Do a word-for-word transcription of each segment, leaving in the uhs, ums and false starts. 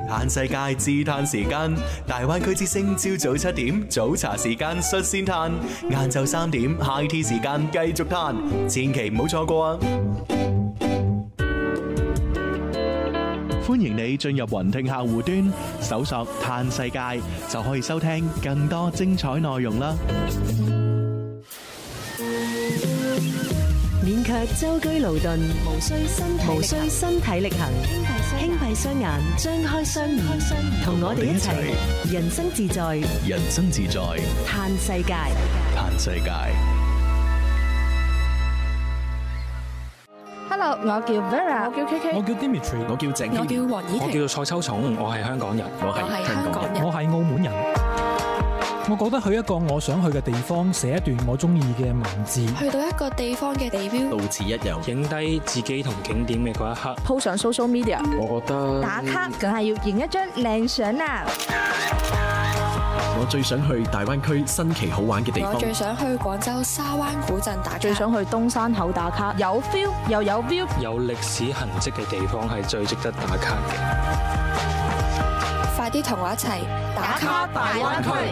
嘆世界自嘆時間，大灣區之聲朝早七點早茶時間率先嘆，晏晝三點 high tea 時間繼續嘆，千祈唔好錯過啊！歡迎你進入雲聽客戶端，搜索嘆世界就可以收聽更多精彩內容啦！ 免卻舟車勞頓，無需身體無需身體力行，輕閉雙眼，張開雙耳，同我哋一齊人生自在， 人生自在， 嘆世界， 嘆世界。 Hello， 我叫 Vera， 我叫 K K， 我叫 Dimitri， 我叫鄭， 我叫黃綺婷， 我叫做蔡秋松，我係香港人， 我係香港人， 我係澳門人。我覺得去一個我想去嘅地方，寫一段我中意嘅文字， 去到一個地方嘅地標， 到此一遊， 影低自己同景點嘅嗰一刻， 鋪上 social media。 我覺得打卡梗係要影一張靚相啊！ 我最想去大灣區新奇好玩嘅地方。 我最想去廣州沙灣古鎮打卡， 最想去東山口打卡， 有 feel 又有 view， 有歷史痕跡嘅地方係最值得打卡嘅。 快啲同我一齊打卡大灣區！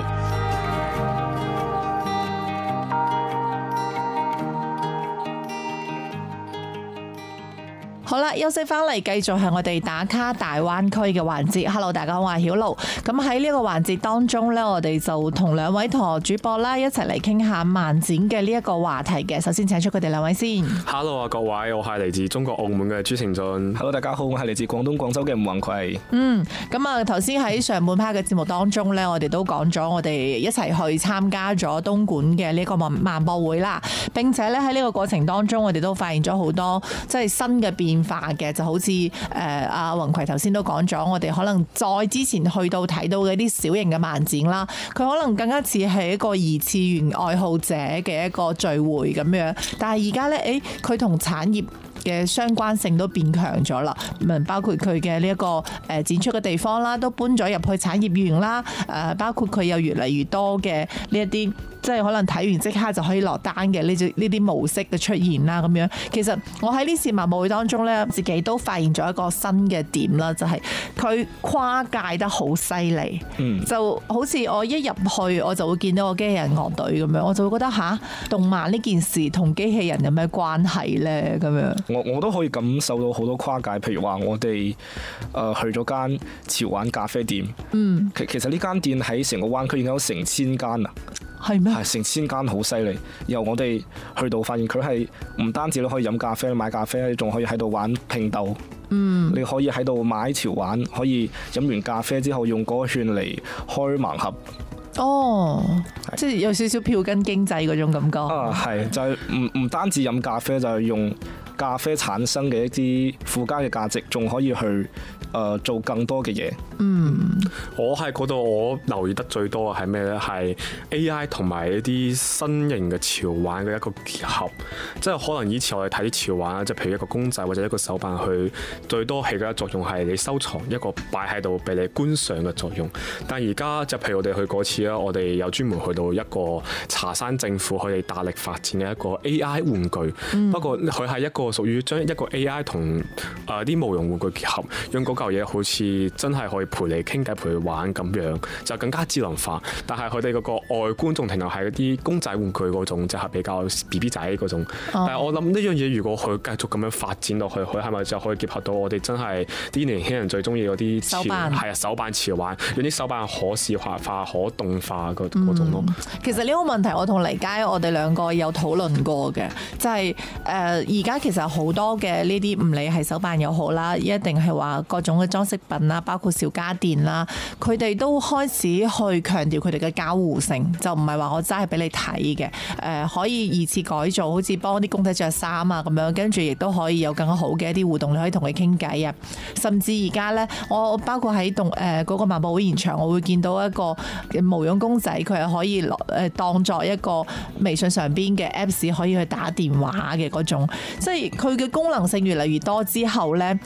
好啦，休息翻嚟，繼續係我哋打卡大灣區嘅環節。Hello， 大家好，我係曉露。咁喺呢個環節當中呢，我哋就同兩位同學主播啦，一齊嚟傾下漫展嘅呢一個話題嘅。首先請出佢哋兩位先。 Hello 啊，各位，我係嚟自中國澳門嘅朱成俊。 Hello， 大家好，我係嚟自廣東廣州嘅吳宏葵。 嗯，咁啊，頭先喺上半 part 嘅節目當中呢，我哋都講咗，我哋一齊去參加咗東莞嘅呢個漫博會啦，並且咧喺呢個過程當中，我哋都發現咗好多即係新嘅變化嘅，就好似誒阿宏葵頭先都講咗，我哋可能再之前去到睇到嘅啲小型嘅漫展啦，佢可能更加似係一個二次元愛好者嘅一個聚會咁樣，但係而家咧，誒佢同產業嘅相關性都變強咗啦，包括佢嘅呢一個誒展出嘅地方啦，都搬咗入去產業園啦，誒包括佢有越嚟越多嘅呢一啲，即係可能睇完即刻就可以落單嘅呢啲呢啲模式嘅出現啦，咁樣。其實我喺呢次漫博會當中咧，自己都發現咗一個新嘅點啦，就係佢跨界得好犀利，嗯，就好似我一入去我就會見到個機器人樂隊咁樣，我就會覺得吓，動漫呢件事同機器人有咩關係咧？咁樣。 我我都可以感受到好多跨界，譬如話我哋誒、呃、去咗間潮玩咖啡店，嗯，其其實呢間店喺成個灣區已經有成千間啦， 係咩？ 係成千間，好犀利。然後我哋去到發現佢係唔單止你可以飲咖啡、買咖啡，你仲可以喺度玩拼豆，嗯，你可以喺度買潮玩，可以飲完咖啡之後用嗰個券嚟開盲盒。 哦，即係有少少票根經濟嗰種感覺。 啊，係就係唔唔單止飲咖啡，就係、是、用咖啡產生嘅一啲附加嘅價值，仲可以去誒、呃、做更多嘅嘢。 嗯， 我係覺得我留意得最多嘅係咩呢？係 A I 同埋一啲新型嘅潮玩嘅一個結合，即係可能以前我哋睇啲潮玩，即係譬如一個公仔或者一個手辦，去最多起嘅作用係你收藏一個擺喺度俾你觀賞嘅作用。但而家就譬如我哋去嗰次啦，我哋有專門去到一個茶山政府佢哋大力發展嘅一個 A I 玩具，嗯、不過佢係一個屬於將一個 A I 同誒啲無用玩具結合，用嗰嚿嘢好似真係可以陪你傾偈陪你玩咁樣，就更加智能化。但係佢哋嗰個外觀仲停留係啲公仔玩具嗰種，就係、是、比較 B B 仔嗰種。哦、但係我諗呢樣嘢如果佢繼續咁樣發展落去，佢係咪就可以結合到我哋真係啲年輕人最中意嗰啲潮係啊手辦潮玩，用啲手辦可視化化、可動化嗰嗰種咯。 其實呢個問題我同黎佳我哋兩個有討論過嘅，就係誒而家其實好多嘅呢啲唔理係手辦又好啦，一定係話各種嘅裝飾品啦，包括小家電啦，佢哋都開始去強調佢哋嘅交互性，就唔係話我齋係俾你睇嘅，誒可以二次改造，好似幫啲公仔着衫啊咁樣，跟住亦都可以有更好嘅一啲互動，你可以同佢傾偈啊，甚至而家咧，我包括喺動誒嗰個漫博會現場，我會見到一個無用公仔，佢係可以落誒當作一個微信上邊嘅 Apps 可以去打電話嘅嗰種，即係佢嘅功能性越嚟越多之後咧。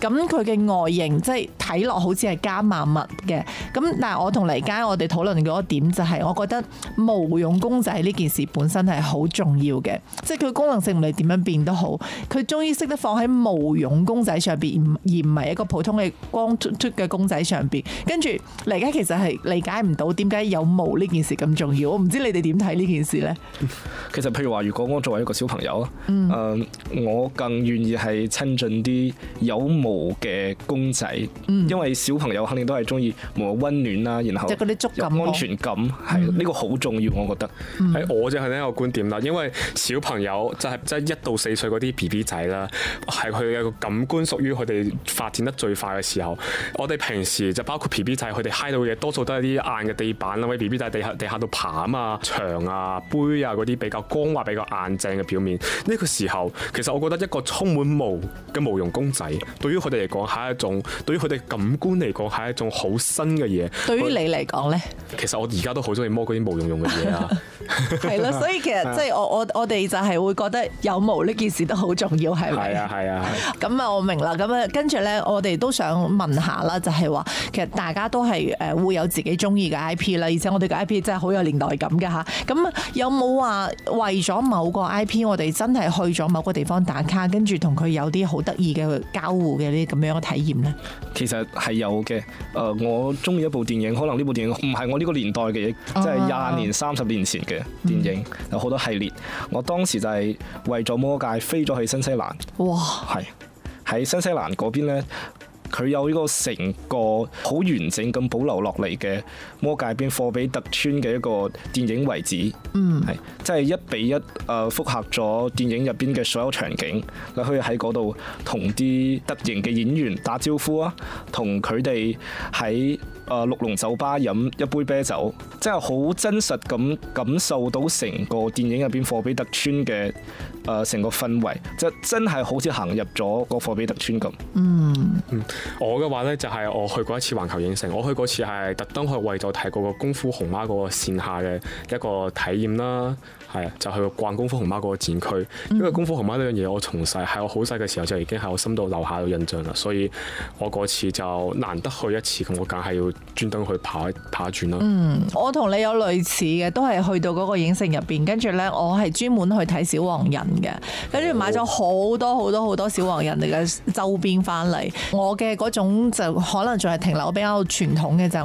咁佢嘅外形即係睇落好似係加萬物嘅。咁但係我同黎佳我哋討論嗰一點就係，我覺得毛絨公仔呢件事本身係好重要嘅，即係佢功能性唔理點樣變都好，佢終於識得放喺毛絨公仔上邊，而唔係一個普通嘅光禿禿嘅公仔上邊。跟住黎佳其實係理解唔到點解有毛呢件事咁重要。我唔知你哋點睇呢件事呢？ 其實譬如話，如果我作為一個小朋友啊，嗯呃、我更願意係親近啲有毛嘅公仔，嗯、因為小朋友肯定都係中意毛溫暖啦，然後即係嗰啲觸感、 安全感，係呢、嗯、個好重要，我覺得。 喺、嗯、我就係呢一個觀點啦，因為小朋友就係即係一到四歲嗰啲 B B 仔啦，係佢嘅感官屬於佢哋發展得最快嘅時候。我哋平時就包括 B B 仔，佢哋揩到嘅嘢多數都係啲硬嘅地板啦，或者 B B 仔地下地下度爬啊、牆啊、杯啊嗰啲比較光滑、比較硬淨嘅表面。呢、這個時候，其實我覺得一個充滿毛嘅毛絨公仔，對於佢哋嚟講係一種，對於佢哋感官嚟講係一種好新嘅嘢。 對於你嚟講呢？ 其實我而家都好中意摸嗰啲毛茸茸嘅嘢啊。 係咯，所以其實即係我我我哋就係會覺得有毛呢件事都好重要，係咪？ 係啊係啊。 咁啊，我明啦。咁啊，跟住咧，我哋都想問下啦，就係話，其實大家都係誒會有自己中意嘅 I P 啦，而且我哋嘅 I P 真係好有年代感嘅嚇。咁有冇話為咗某個 I P，我哋真係去咗某個地方打卡，跟住同佢有啲好得意嘅交互嘅呢咁樣嘅體驗呢？ 其實係有嘅。誒，我中意一部電影，可能呢部電影唔係我呢個年代嘅，即係廿年、三十年前嘅電影，有好多系列。我當時就係為咗魔戒飛咗去新西蘭。哇！係喺新西蘭嗰邊呢。佢有呢個成個好完整咁保留落嚟嘅魔界邊霍比特村嘅一個電影遺址，嗯，係即係一比一誒複合咗電影入邊嘅所有場景，你可以喺嗰度同啲特型嘅演員打招呼啊，同佢哋喺誒綠龍酒吧飲一杯啤酒，即係好真實咁感受到成個電影入邊霍比特村嘅誒成個氛圍，即係真係好似行入咗個霍比特村咁。 嗯， 嗯，我嘅話咧就係我去過一次環球影城，我去嗰次係特登去為咗睇嗰個功夫熊貓嗰個線下嘅一個體驗啦。係啊，就去逛功夫熊貓嗰個展區，因為功夫熊貓呢樣嘢我從細喺我好細嘅時候就已經喺我心度留下咗印象啦，所以我嗰次就難得去一次，咁我梗係要專登去跑一跑一轉啦。 嗯，我同你有類似嘅，都係去到嗰個影城入邊，跟住咧我係專門去睇小黃人嘅，跟住買咗好多好多好多小黃人哋嘅周邊翻嚟。我嘅嗰種就可能仲係停留比較傳統嘅就。